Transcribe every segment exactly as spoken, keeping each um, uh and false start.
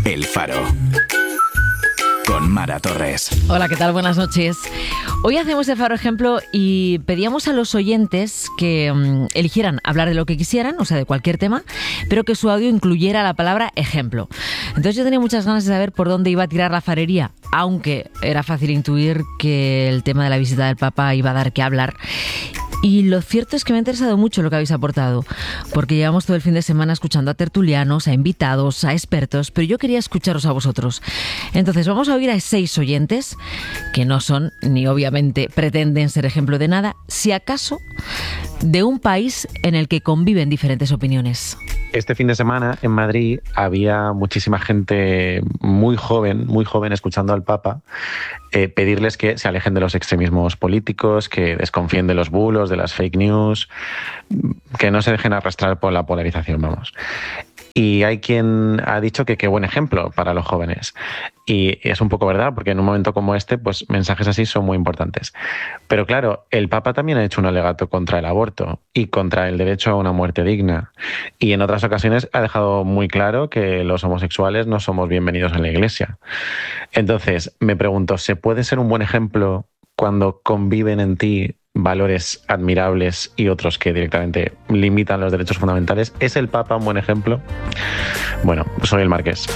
El Faro. Con Mara Torres. Hola, ¿qué tal? Buenas noches. Hoy hacemos el Faro Ejemplo y pedíamos a los oyentes que um, eligieran hablar de lo que quisieran, o sea, de cualquier tema, pero que su audio incluyera la palabra ejemplo. Entonces yo tenía muchas ganas de saber por dónde iba a tirar la farería, aunque era fácil intuir que el tema de la visita del Papa iba a dar que hablar. Y lo cierto es que me ha interesado mucho lo que habéis aportado, porque llevamos todo el fin de semana escuchando a tertulianos, a invitados, a expertos, pero yo quería escucharos a vosotros. Entonces vamos a oír a seis oyentes, que no son, ni obviamente pretenden ser ejemplo de nada, si acaso de un país en el que conviven diferentes opiniones. Este fin de semana en Madrid había muchísima gente muy joven, muy joven escuchando al Papa eh, pedirles que se alejen de los extremismos políticos, que desconfíen de los bulos, de las fake news, que no se dejen arrastrar por la polarización, vamos. Y hay quien ha dicho que qué buen ejemplo para los jóvenes. Y es un poco verdad, porque en un momento como este, pues mensajes así son muy importantes. Pero claro, el Papa también ha hecho un alegato contra el aborto y contra el derecho a una muerte digna. Y en otras ocasiones ha dejado muy claro que los homosexuales no somos bienvenidos en la Iglesia. Entonces, me pregunto, ¿se puede ser un buen ejemplo cuando conviven en ti valores admirables y otros que directamente limitan los derechos fundamentales? ¿Es el Papa un buen ejemplo? Bueno, soy el Marqués.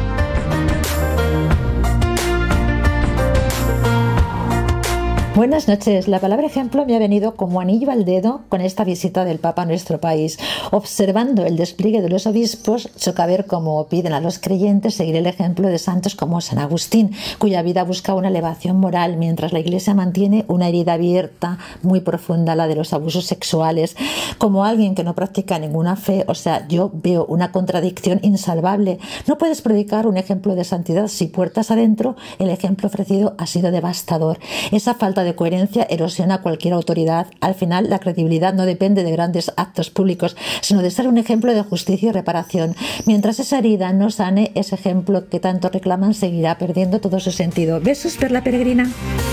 Buenas noches. La palabra ejemplo me ha venido como anillo al dedo con esta visita del Papa a nuestro país. Observando el despliegue de los obispos, choca ver cómo piden a los creyentes seguir el ejemplo de santos como San Agustín, cuya vida busca una elevación moral, mientras la Iglesia mantiene una herida abierta muy profunda, la de los abusos sexuales. Como alguien que no practica ninguna fe, o sea, yo veo una contradicción insalvable. No puedes predicar un ejemplo de santidad si puertas adentro el ejemplo ofrecido ha sido devastador. Esa falta de de coherencia erosiona cualquier autoridad. Al final, la credibilidad no depende de grandes actos públicos, sino de ser un ejemplo de justicia y reparación. Mientras esa herida no sane, ese ejemplo que tanto reclaman seguirá perdiendo todo su sentido. ¿Besos, Perla Peregrina?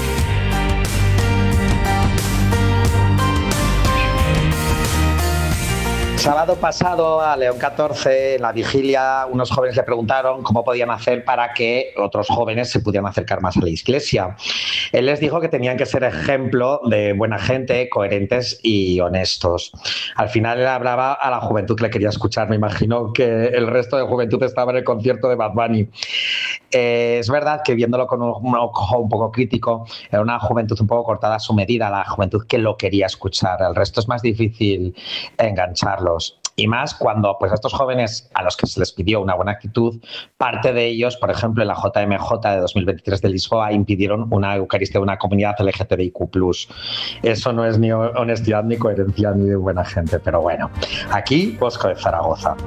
Sábado pasado a León catorce, en la vigilia, unos jóvenes le preguntaron cómo podían hacer para que otros jóvenes se pudieran acercar más a la Iglesia. Él les dijo que tenían que ser ejemplo de buena gente, coherentes y honestos. Al final él hablaba a la juventud que le quería escuchar. Me imagino que el resto de juventud estaba en el concierto de Bad Bunny. Eh, es verdad que viéndolo con un ojo un poco crítico, era una juventud un poco cortada a su medida, la juventud que lo quería escuchar. El resto es más difícil engancharlo. Y más cuando pues, a estos jóvenes a los que se les pidió una buena actitud, parte de ellos, por ejemplo, en la J M J de dos mil veintitrés de Lisboa, impidieron una Eucaristía de una comunidad L G T B I Q plus. Eso no es ni honestidad, ni coherencia, ni de buena gente. Pero bueno, aquí Bosco de Zaragoza.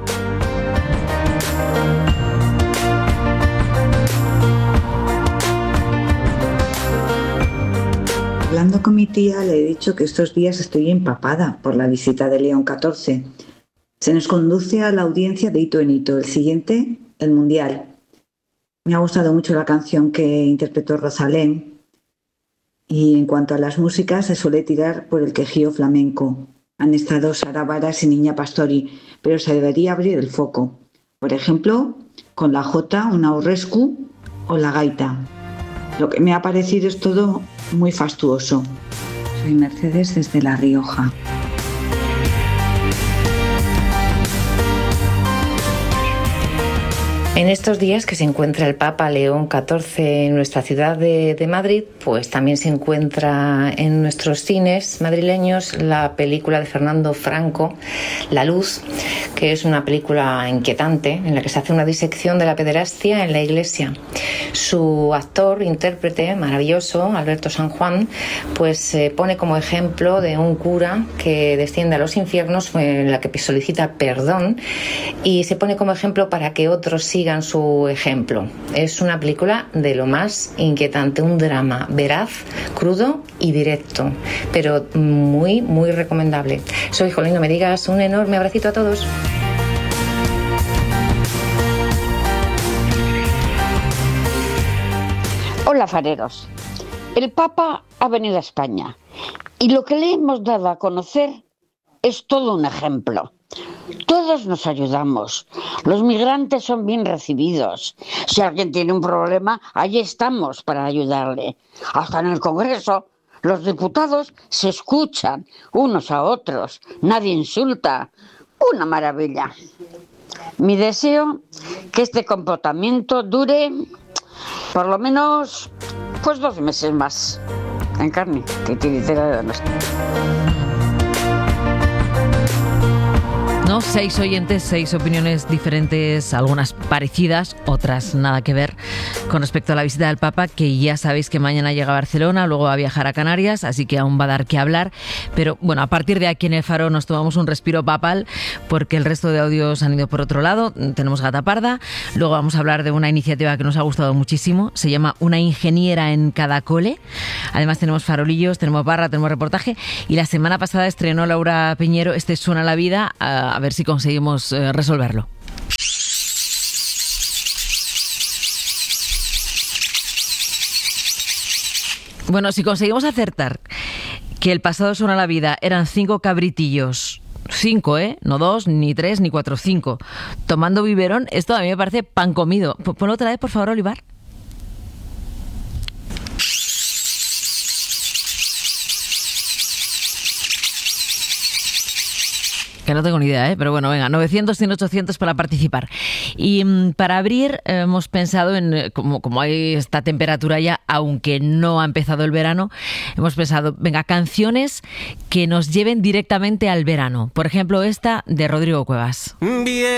Hablando con mi tía, le he dicho que estos días estoy empapada por la visita de León catorce. Se nos conduce a la audiencia de hito en hito. El siguiente, el Mundial. Me ha gustado mucho la canción que interpretó Rosalén. Y en cuanto a las músicas, se suele tirar por el quejío flamenco. Han estado Sara Varas y Niña Pastori, pero se debería abrir el foco. Por ejemplo, con la jota, una aurrescu o la gaita. Lo que me ha parecido es todo muy fastuoso. Soy Mercedes desde La Rioja. En estos días que se encuentra el Papa León catorce en nuestra ciudad de, de Madrid, pues también se encuentra en nuestros cines madrileños la película de Fernando Franco, La Luz, que es una película inquietante en la que se hace una disección de la pederastia en la Iglesia. Su actor, intérprete maravilloso, Alberto San Juan, pues se eh, pone como ejemplo de un cura que desciende a los infiernos, en la que solicita perdón, y se pone como ejemplo para que otros sigan su ejemplo. Es una película de lo más inquietante, un drama veraz, crudo y directo, pero muy, muy recomendable. Soy Jolín, no me digas, un enorme abracito a todos. Hola, fareros. El Papa ha venido a España y lo que le hemos dado a conocer es todo un ejemplo. Todos nos ayudamos. Los migrantes son bien recibidos. Si alguien tiene un problema, allí estamos para ayudarle. Hasta en el Congreso, los diputados se escuchan unos a otros. Nadie insulta. Una maravilla. Mi deseo que este comportamiento dure por lo menos pues dos meses más. En carne, titiritera de Donosti. ¿No? Seis oyentes, seis opiniones diferentes, algunas parecidas, otras nada que ver con respecto a la visita del Papa, que ya sabéis que mañana llega a Barcelona, luego va a viajar a Canarias, así que aún va a dar que hablar. Pero bueno, a partir de aquí en el Faro nos tomamos un respiro papal, porque el resto de audios han ido por otro lado. Tenemos Gata Parda, luego vamos a hablar de una iniciativa que nos ha gustado muchísimo, se llama Una ingeniera en cada cole. Además tenemos farolillos, tenemos barra, tenemos reportaje, y la semana pasada estrenó Laura Piñero este Suena la Vida, a, a ver si conseguimos eh, resolverlo. Bueno, si conseguimos acertar que el pasado Suena la Vida eran cinco cabritillos, cinco, ¿eh? No dos, ni tres, ni cuatro, cinco, tomando biberón, esto a mí me parece pan comido. Ponlo otra vez, por favor, Olivar. Que no tengo ni idea, ¿eh? Pero bueno, venga, novecientos, cien, ochocientos para participar. Y mmm, para abrir eh, hemos pensado en, como, como hay esta temperatura ya, aunque no ha empezado el verano, hemos pensado, venga, canciones que nos lleven directamente al verano. Por ejemplo, esta de Rodrigo Cuevas. Bien.